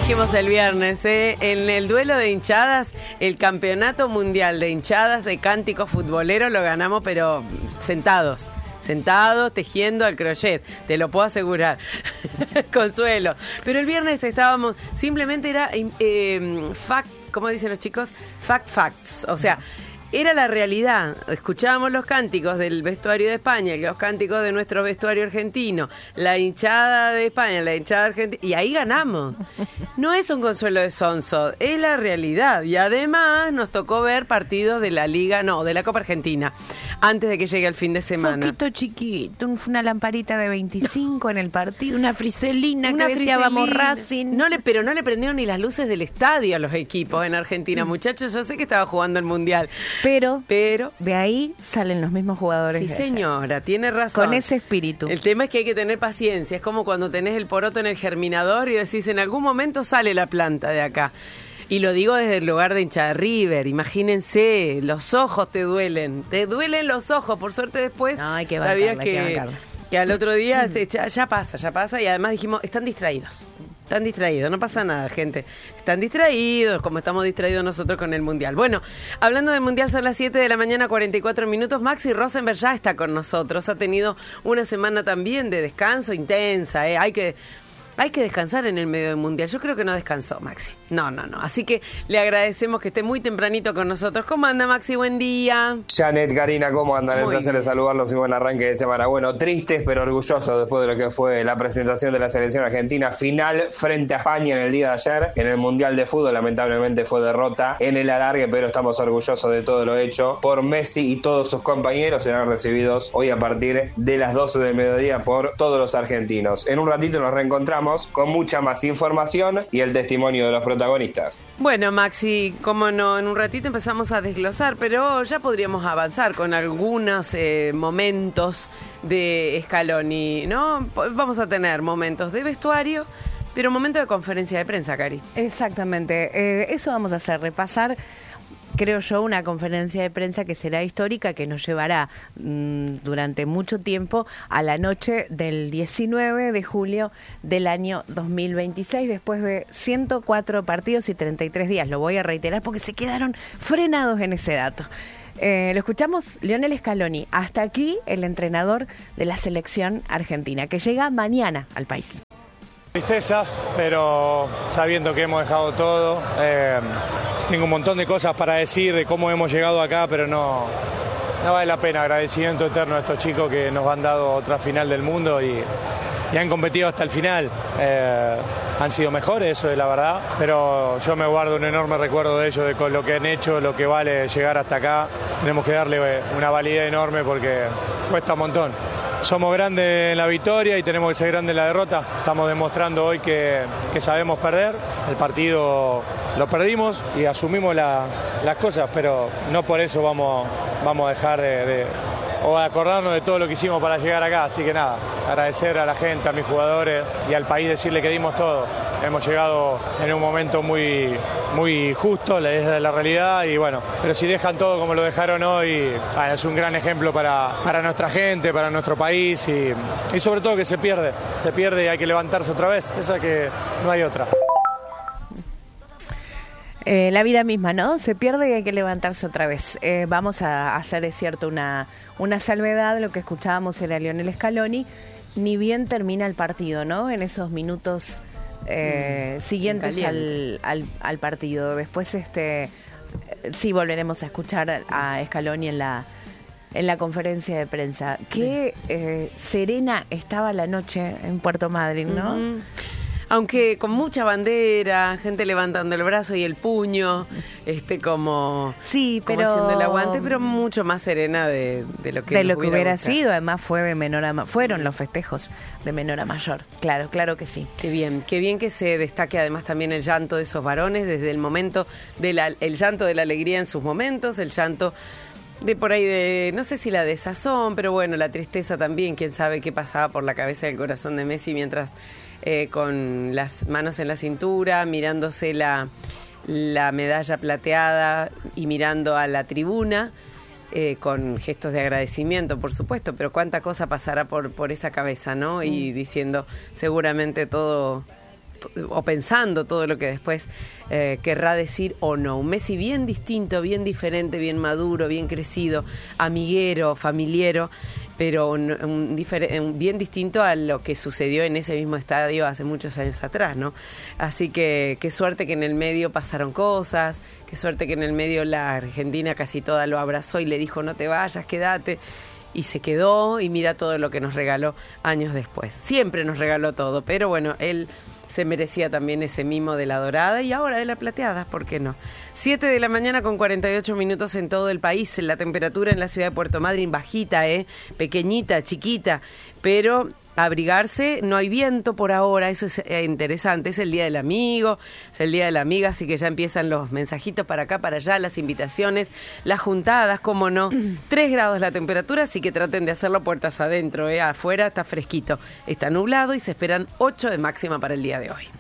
dijimos el viernes, en el duelo de hinchadas, el campeonato mundial de hinchadas de cántico futbolero lo ganamos, pero sentados, tejiendo al crochet, te lo puedo asegurar. Consuelo. Pero el viernes estábamos, simplemente era ¿cómo dicen los chicos? Facts, o sea, era la realidad. Escuchábamos los cánticos del vestuario de España, los cánticos de nuestro vestuario argentino, la hinchada de España, la hinchada argentina, y ahí ganamos. No es un consuelo de sonso, es la realidad. Y además nos tocó ver partidos de la Liga, no, de la Copa Argentina, antes de que llegue el fin de semana. Foquito chiquito, una lamparita de 25 en el partido, una friselina que decía vamos Racing. Pero no le prendieron ni las luces del estadio a los equipos en Argentina. Muchachos, yo sé que estaba jugando el Mundial. Pero de ahí salen los mismos jugadores. Sí, señora, tiene razón. Con ese espíritu. El tema es que hay que tener paciencia. Es como cuando tenés el poroto en el germinador y decís, en algún momento sale la planta de acá. Y lo digo desde el lugar de hincha de River. Imagínense, los ojos te duelen. Te duelen los ojos. Por suerte después hay que sabías que al otro día ya pasa. Y además dijimos, están distraídos, no pasa nada, gente. Están distraídos, como estamos distraídos nosotros con el Mundial. Bueno, hablando del Mundial, son las 7 de la mañana, 44 minutos. Maxi Rosenberg ya está con nosotros. Ha tenido una semana también de descanso intensa. Hay que descansar en el medio del Mundial. Yo creo que no descansó, Maxi. No. Así que le agradecemos que esté muy tempranito con nosotros. ¿Cómo anda, Maxi? Buen día. Janet, Karina, ¿cómo andan? El placer de saludarlos y buen arranque de semana. Bueno, tristes pero orgullosos después de lo que fue la presentación de la selección argentina final frente a España en el día de ayer. En el Mundial de Fútbol, lamentablemente fue derrota en el alargue, pero estamos orgullosos de todo lo hecho por Messi y todos sus compañeros. Serán recibidos hoy a partir de las 12 del mediodía por todos los argentinos. En un ratito nos reencontramos con mucha más información y el testimonio de los protagonistas. Bueno, Maxi, cómo no, en un ratito empezamos a desglosar, pero ya podríamos avanzar con algunos momentos de Scaloni, ¿no? Vamos a tener momentos de vestuario, pero momentos de conferencia de prensa, Cari. Exactamente, eso vamos a hacer, repasar, creo yo, una conferencia de prensa que será histórica, que nos llevará durante mucho tiempo a la noche del 19 de julio del año 2026, después de 104 partidos y 33 días. Lo voy a reiterar porque se quedaron frenados en ese dato. Lo escuchamos, Lionel Scaloni. Hasta aquí el entrenador de la selección argentina, que llega mañana al país. Tristeza, pero sabiendo que hemos dejado todo. Tengo un montón de cosas para decir de cómo hemos llegado acá, pero no vale la pena. Agradecimiento eterno a estos chicos que nos han dado otra final del mundo y han competido hasta el final. Han sido mejores, eso es la verdad, pero yo me guardo un enorme recuerdo de ellos, de con lo que han hecho, lo que vale llegar hasta acá. Tenemos que darle una validez enorme porque cuesta un montón. Somos grandes en la victoria y tenemos que ser grandes en la derrota. Estamos demostrando hoy que sabemos perder. El partido lo perdimos y asumimos las cosas, pero no por eso vamos a dejar o a acordarnos de todo lo que hicimos para llegar acá. Así que nada, agradecer a la gente, a mis jugadores y al país, decirle que dimos todo. Hemos llegado en un momento muy justo, es la realidad, y bueno, pero si dejan todo como lo dejaron hoy, es un gran ejemplo para nuestra gente, para nuestro país y sobre todo que se pierde y hay que levantarse otra vez, esa que no hay otra. La vida misma, ¿no? Se pierde y hay que levantarse otra vez. Vamos a hacer, es cierto, una salvedad. Lo que escuchábamos era Lionel Scaloni, ni bien termina el partido, ¿no? En esos minutos siguientes al partido. Después sí volveremos a escuchar a Scaloni en la conferencia de prensa. Qué serena estaba la noche en Puerto Madryn, ¿no? Uh-huh. Aunque con mucha bandera, gente levantando el brazo y el puño, como haciendo el aguante, pero mucho más serena de lo que hubiera sido. Además fueron los festejos de menor a mayor. Claro que sí. Qué bien que se destaque además también el llanto de esos varones desde el momento el llanto de la alegría en sus momentos, el llanto de por ahí no sé si la desazón, pero bueno, la tristeza también, quién sabe qué pasaba por la cabeza y el corazón de Messi mientras con las manos en la cintura, mirándose la medalla plateada y mirando a la tribuna, con gestos de agradecimiento, por supuesto, pero cuánta cosa pasará por esa cabeza, ¿no? Y diciendo, seguramente todo o pensando todo lo que después querrá decir o no. Un Messi bien distinto, bien diferente, bien maduro, bien crecido, amiguero, familiero, pero bien distinto a lo que sucedió en ese mismo estadio hace muchos años atrás, ¿no? Así que qué suerte que en el medio pasaron cosas, qué suerte que en el medio la Argentina casi toda lo abrazó y le dijo no te vayas, quédate, y se quedó y mira todo lo que nos regaló años después. Siempre nos regaló todo, pero bueno, él se merecía también ese mimo de la dorada y ahora de la plateada, ¿por qué no? 7 de la mañana con 48 minutos en todo el país. La temperatura en la ciudad de Puerto Madryn bajita, pequeñita, chiquita, pero abrigarse, no hay viento por ahora, eso es interesante. Es el día del amigo, es el día de la amiga, así que ya empiezan los mensajitos para acá, para allá, las invitaciones, las juntadas, cómo no. 3 grados la temperatura, así que traten de hacerlo puertas adentro, afuera está fresquito, está nublado y se esperan 8 de máxima para el día de hoy.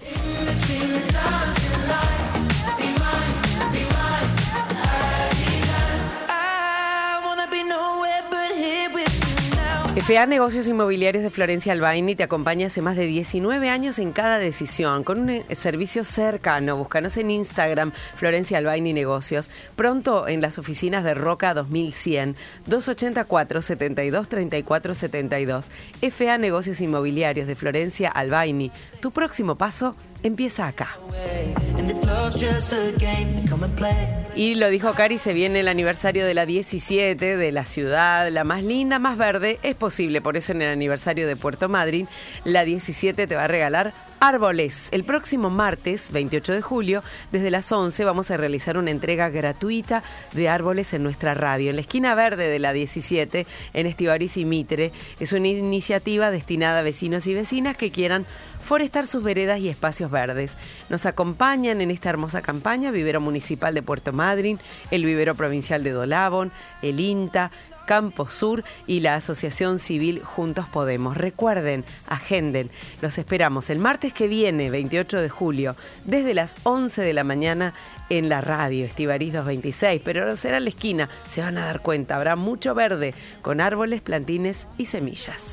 FA Negocios Inmobiliarios de Florencia Albaini te acompaña hace más de 19 años en cada decisión, con un servicio cercano. Búscanos en Instagram, Florencia Albaini Negocios. Pronto en las oficinas de Roca 2100, 284-7234-72. FA Negocios Inmobiliarios de Florencia Albaini. Tu próximo paso empieza acá. Y lo dijo Cari, se viene el aniversario de la 17 de la ciudad, la más linda, más verde, es posible. Por eso en el aniversario de Puerto Madryn, la 17 te va a regalar árboles. El próximo martes, 28 de julio, desde las 11 vamos a realizar una entrega gratuita de árboles en nuestra radio. En la esquina verde de la 17, en Estíbaliz y Mitre, es una iniciativa destinada a vecinos y vecinas que quieran forestar sus veredas y espacios verdes. Nos acompañan en esta hermosa campaña Vivero Municipal de Puerto Madryn, el Vivero Provincial de Dolabón, el INTA, Campo Sur y la Asociación Civil Juntos Podemos. Recuerden, agenden, los esperamos el martes que viene, 28 de julio, desde las 11 de la mañana en la radio, Estíbaliz 226, pero será en la esquina, se van a dar cuenta, habrá mucho verde, con árboles, plantines y semillas.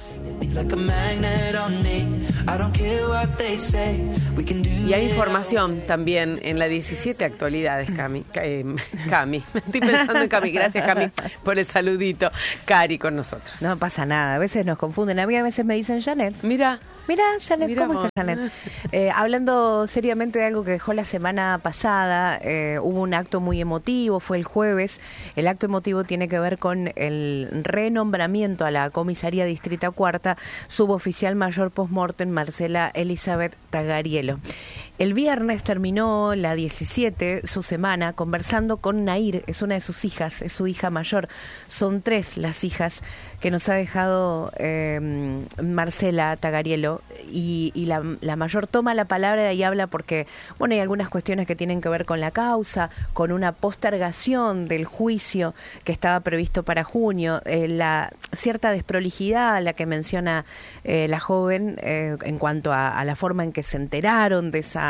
Y hay información también en la 17 actualidades, Cami. Cami, estoy pensando en Cami, gracias Cami por el saludito. Cari con nosotros. No pasa nada, a veces nos confunden, a mí a veces me dicen Janet. Mira, Janet, ¿cómo estás, Janet? Hablando seriamente de algo que dejó la semana pasada, hubo un acto muy emotivo, fue el jueves. El acto emotivo tiene que ver con el renombramiento a la comisaría distrita cuarta, suboficial mayor postmortem Marcela Elizabeth Tagarielo. El viernes terminó la 17, su semana, conversando con Nair, es una de sus hijas, es su hija mayor. Son 3 las hijas que nos ha dejado Marcela Tagarielo y la mayor toma la palabra y habla porque, bueno, hay algunas cuestiones que tienen que ver con la causa, con una postergación del juicio que estaba previsto para junio, la cierta desprolijidad a la que menciona la joven en cuanto a la forma en que se enteraron de esa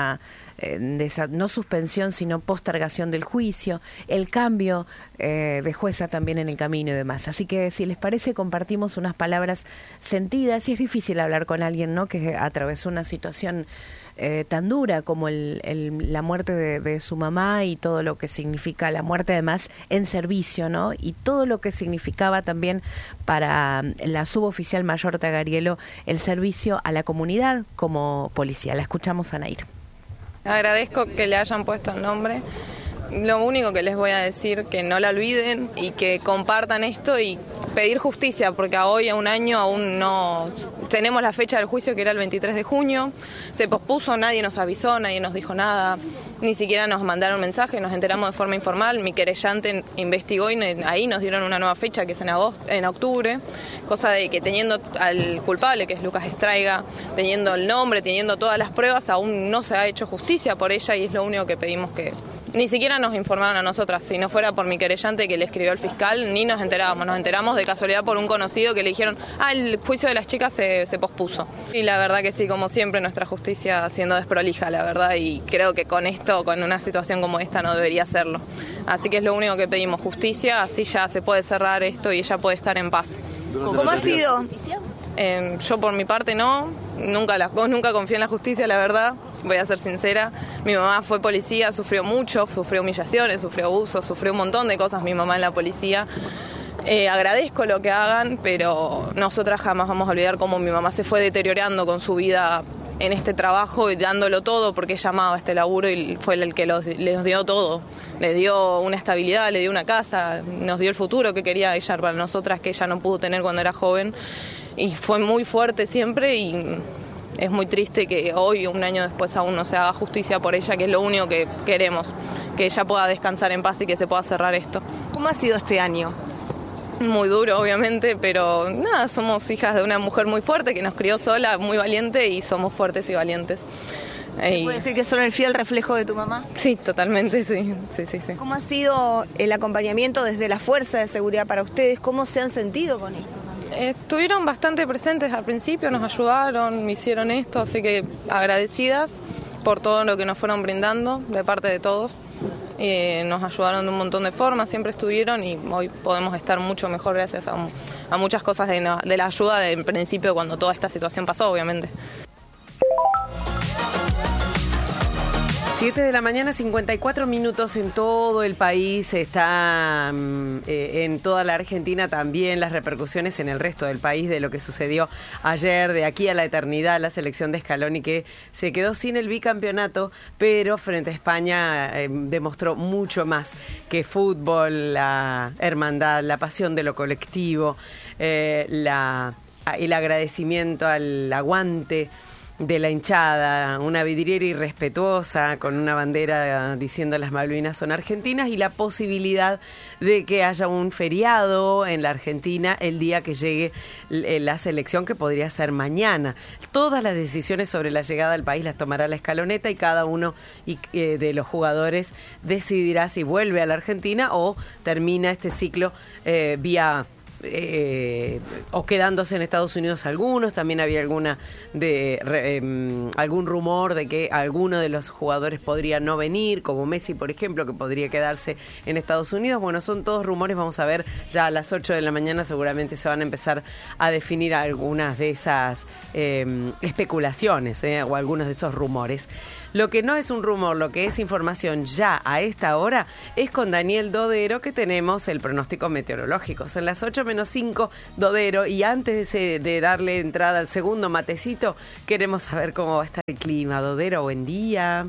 no suspensión sino postergación del juicio, el cambio de jueza también en el camino y demás. Así que si les parece compartimos unas palabras sentidas y es difícil hablar con alguien, ¿no?, que atravesó una situación tan dura como la muerte de su mamá y todo lo que significa la muerte además en servicio, ¿no?, y todo lo que significaba también para la suboficial mayor Tagarielo el servicio a la comunidad como policía. La escuchamos a Nair. Agradezco que le hayan puesto el nombre. Lo único que les voy a decir, que no la olviden y que compartan esto y pedir justicia, porque a hoy, a un año, aún no tenemos la fecha del juicio, que era el 23 de junio. Se pospuso, nadie nos avisó, nadie nos dijo nada, ni siquiera nos mandaron mensaje, nos enteramos de forma informal. Mi querellante investigó y ahí nos dieron una nueva fecha, que es en octubre, cosa de que teniendo al culpable, que es Lucas Estraiga, teniendo el nombre, teniendo todas las pruebas, aún no se ha hecho justicia por ella y es lo único que pedimos que... Ni siquiera nos informaron a nosotras, si no fuera por mi querellante que le escribió al fiscal, ni nos enteramos de casualidad por un conocido que le dijeron, el juicio de las chicas se pospuso. Y la verdad que sí, como siempre, nuestra justicia siendo desprolija, la verdad, y creo que con esto, con una situación como esta, no debería serlo. Así que es lo único que pedimos, justicia, así ya se puede cerrar esto y ella puede estar en paz. ¿Cómo ha sido? Yo por mi parte no, nunca confié en la justicia, la verdad. voy a ser sincera. Mi mamá fue policía, sufrió mucho, sufrió humillaciones, sufrió abusos, sufrió un montón de cosas mi mamá en la policía. Agradezco lo que hagan, pero nosotras jamás vamos a olvidar cómo mi mamá se fue deteriorando con su vida en este trabajo y dándolo todo, porque ella amaba este laburo y fue el que les dio todo. Le dio una estabilidad, le dio una casa, nos dio el futuro que quería ella para nosotras, que ella no pudo tener cuando era joven. Y fue muy fuerte siempre y es muy triste que hoy, un año después, aún no se haga justicia por ella, que es lo único que queremos, que ella pueda descansar en paz y que se pueda cerrar esto. ¿Cómo ha sido este año? Muy duro, obviamente, pero nada, somos hijas de una mujer muy fuerte que nos crió sola, muy valiente, y somos fuertes y valientes. ¿Puedes decir que son el fiel reflejo de tu mamá? Sí, totalmente, sí. ¿Cómo ha sido el acompañamiento desde la Fuerza de Seguridad para ustedes? ¿Cómo se han sentido con esto? Estuvieron bastante presentes al principio, nos ayudaron, me hicieron esto, así que agradecidas por todo lo que nos fueron brindando de parte de todos. Nos ayudaron de un montón de formas, siempre estuvieron, y hoy podemos estar mucho mejor gracias a muchas cosas de la ayuda del principio cuando toda esta situación pasó, obviamente. 7 de la mañana, 54 minutos en todo el país. Está en toda la Argentina también las repercusiones en el resto del país de lo que sucedió ayer, de aquí a la eternidad, la selección de Scaloni, que se quedó sin el bicampeonato, pero frente a España demostró mucho más que fútbol, la hermandad, la pasión de lo colectivo, el agradecimiento al aguante de la hinchada, una vidriera irrespetuosa con una bandera diciendo las Malvinas son argentinas, y la posibilidad de que haya un feriado en la Argentina el día que llegue la selección, que podría ser mañana. Todas las decisiones sobre la llegada al país las tomará la escaloneta, y cada uno de los jugadores decidirá si vuelve a la Argentina o termina este ciclo vía o quedándose en Estados Unidos algunos. También había algún rumor de que alguno de los jugadores podría no venir, como Messi, por ejemplo, que podría quedarse en Estados Unidos. Bueno, son todos rumores, vamos a ver, ya a las 8 de la mañana seguramente se van a empezar a definir algunas de esas especulaciones o algunos de esos rumores. Lo que no es un rumor, lo que es información ya a esta hora, es con Daniel Dodero, que tenemos el pronóstico meteorológico. Son las 8:05, Dodero, y antes de darle entrada al segundo matecito, queremos saber cómo va a estar el clima. Dodero, buen día.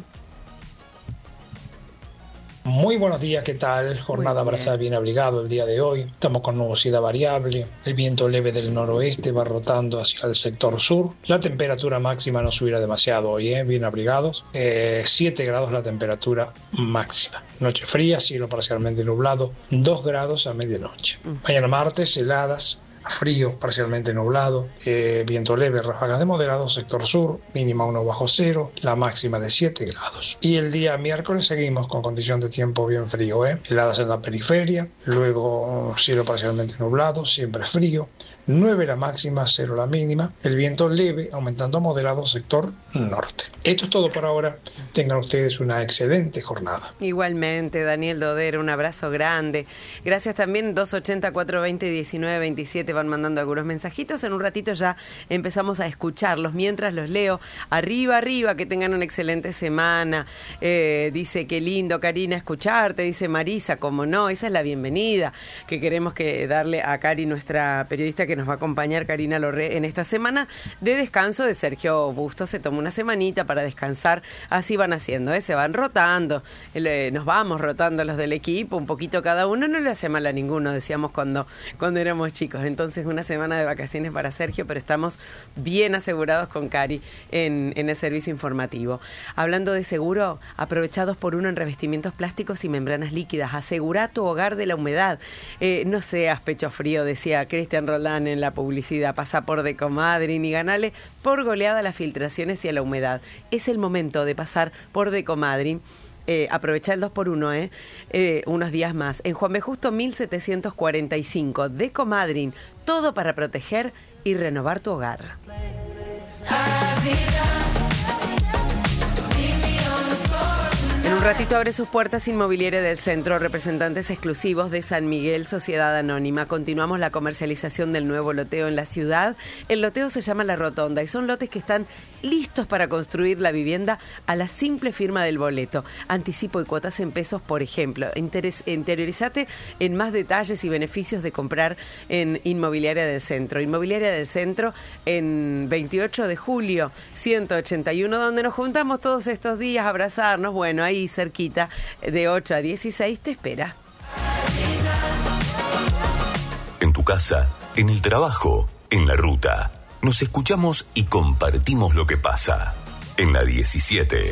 Muy buenos días, ¿qué tal? Jornada para estar bien abrigado el día de hoy. Estamos con nubosidad variable, el viento leve del noroeste va rotando hacia el sector sur. La temperatura máxima no subirá demasiado hoy, bien abrigados. 7 grados la temperatura máxima. Noche fría, cielo parcialmente nublado, 2 grados a medianoche. Mañana martes, heladas, frío, parcialmente nublado, viento leve, ráfagas de moderado, sector sur, mínima 1 bajo cero, la máxima de 7 grados. Y el día miércoles seguimos con condición de tiempo bien frío, heladas en la periferia, luego cielo parcialmente nublado, siempre frío, 9 la máxima, 0 la mínima, el viento leve, aumentando a moderado, sector norte. Esto es todo por ahora. Tengan ustedes una excelente jornada. Igualmente, Daniel Dodero, un abrazo grande. Gracias también, 280-420-1927, van mandando algunos mensajitos. En un ratito ya empezamos a escucharlos mientras los leo. Arriba, que tengan una excelente semana. Dice, qué lindo, Karina, escucharte. Dice Marisa, cómo no, esa es la bienvenida que queremos darle a Cari, nuestra periodista que nos va a acompañar, Karina Lorré, en esta semana de descanso de Sergio Bustos. Se tomó una semanita para descansar. Así van haciendo, se van rotando, nos vamos rotando los del equipo, un poquito cada uno, no le hace mal a ninguno, decíamos cuando éramos chicos. Entonces, una semana de vacaciones para Sergio, pero estamos bien asegurados con Cari en el servicio informativo. Hablando de seguro, aprovecha 2x1 en revestimientos plásticos y membranas líquidas. Asegura tu hogar de la humedad. No seas pecho frío, decía Cristian Roldán en la publicidad. Pasa por Decomadrin y ganale por goleada las filtraciones y a la humedad. Es el momento de pasar por Decomadrin. Aprovecha el 2x1, unos días más. En Juan B. Justo 1745, Decomadrin, todo para proteger y renovar tu hogar. En un ratito abre sus puertas Inmobiliaria del Centro, representantes exclusivos de San Miguel, Sociedad Anónima. Continuamos la comercialización del nuevo loteo en la ciudad. El loteo se llama La Rotonda y son lotes que están listos para construir la vivienda a la simple firma del boleto. Anticipo y cuotas en pesos, por ejemplo. Interiorizate en más detalles y beneficios de comprar en Inmobiliaria del Centro. Inmobiliaria del Centro en 28 de julio, 181, donde nos juntamos todos estos días a abrazarnos. Bueno, ahí cerquita, de 8 a 16, te espera. En tu casa, en el trabajo, en la ruta. Nos escuchamos y compartimos lo que pasa. En la 17.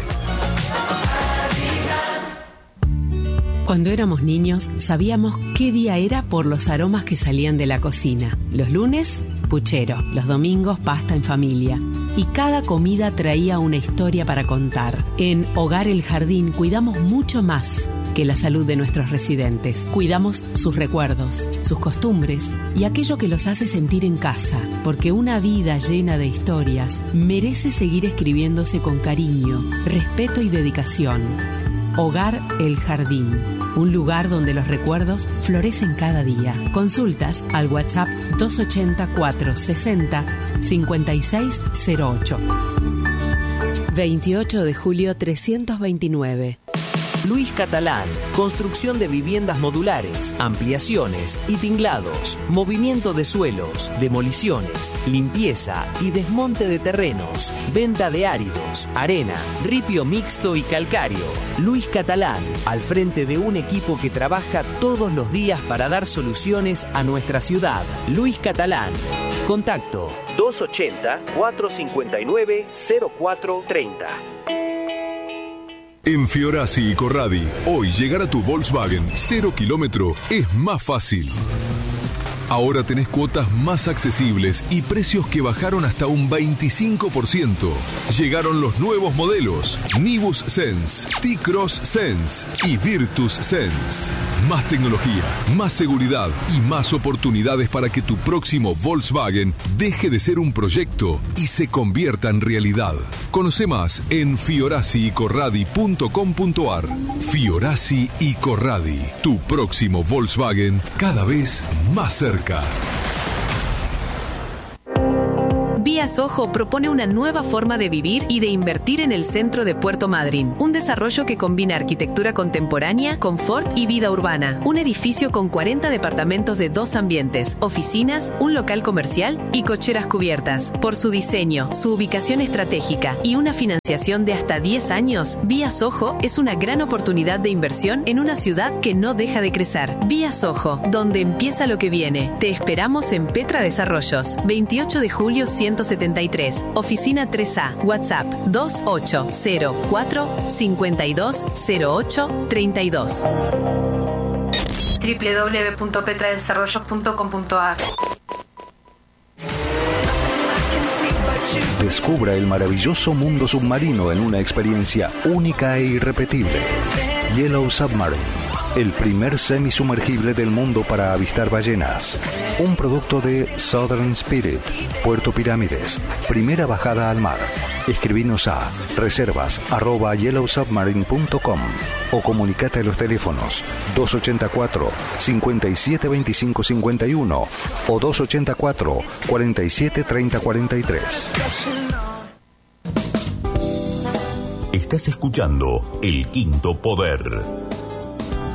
Cuando éramos niños, sabíamos qué día era por los aromas que salían de la cocina. Los lunes, puchero. Los domingos, pasta en familia. Y cada comida traía una historia para contar. En Hogar El Jardín cuidamos mucho más que la salud de nuestros residentes. Cuidamos sus recuerdos, sus costumbres y aquello que los hace sentir en casa. Porque una vida llena de historias merece seguir escribiéndose con cariño, respeto y dedicación. Hogar El Jardín, un lugar donde los recuerdos florecen cada día. Consultas al WhatsApp 280-460-5608. 28 de julio 329. Luis Catalán, construcción de viviendas modulares, ampliaciones y tinglados, movimiento de suelos, demoliciones, limpieza y desmonte de terrenos, venta de áridos, arena, ripio mixto y calcáreo. Luis Catalán, al frente de un equipo que trabaja todos los días para dar soluciones a nuestra ciudad. Luis Catalán. Contacto 280-459-0430. En Fiorasi y Corradi, hoy llegar a tu Volkswagen 0 kilómetro es más fácil. Ahora tenés cuotas más accesibles y precios que bajaron hasta un 25%. Llegaron los nuevos modelos Nivus Sense, T-Cross Sense y Virtus Sense. Más tecnología, más seguridad y más oportunidades para que tu próximo Volkswagen deje de ser un proyecto y se convierta en realidad. Conoce más en fiorasiicorradi.com.ar. Fiorasi y Corradi, tu próximo Volkswagen cada vez más cerca. Vías Ojo propone una nueva forma de vivir y de invertir en el centro de Puerto Madryn. Un desarrollo que combina arquitectura contemporánea, confort y vida urbana. Un edificio con 40 departamentos de 2 ambientes, oficinas, un local comercial y cocheras cubiertas. Por su diseño, su ubicación estratégica y una financiación de hasta 10 años, Vías Ojo es una gran oportunidad de inversión en una ciudad que no deja de crecer. Vías Ojo, donde empieza lo que viene. Te esperamos en Petra Desarrollos, 28 de julio 173, oficina 3A, WhatsApp 2804-520832. www.petradesarrollos.com.ar. Descubra el maravilloso mundo submarino en una experiencia única e irrepetible. Yellow Submarine, el primer semisumergible del mundo para avistar ballenas. Un producto de Southern Spirit, Puerto Pirámides. Primera bajada al mar. Escribinos a reservas@yellowsubmarine.com o comunicate a los teléfonos 284 57 25 51 o 284 47 30 43. Estás escuchando El Quinto Poder.